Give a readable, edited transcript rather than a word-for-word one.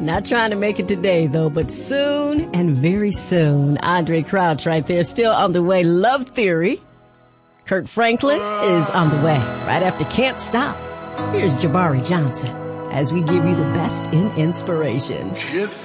Not trying to make it today, though, but soon and very soon. Andre Crouch right there, still on the way. Love Theory. Kirk Franklin is on the way right after Can't Stop. Here's Jabari Johnson as we give you the best in inspiration.